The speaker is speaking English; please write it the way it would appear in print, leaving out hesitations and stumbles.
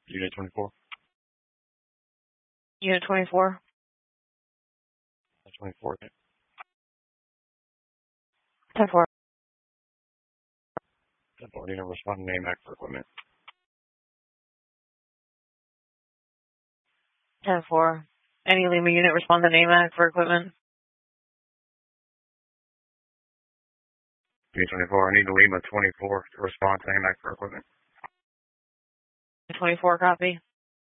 Unit 24. Unit 24. 24. 10-4. 10-4. Unit respond to name act for equipment. 10-4. Any Lima unit respond to name act for equipment. Unit 24. I need Lima 24 to respond to name act for equipment. 24 copy.